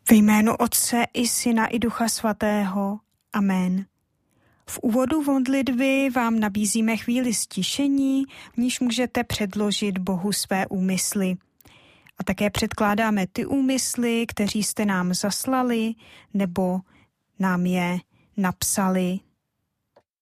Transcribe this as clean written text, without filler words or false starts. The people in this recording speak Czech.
Ve jménu Otce i Syna i Ducha Svatého. Amen. V úvodu modlitby vám nabízíme chvíli stišení, v níž můžete předložit Bohu své úmysly. A také předkládáme ty úmysly, kteří jste nám zaslali nebo nám je napsali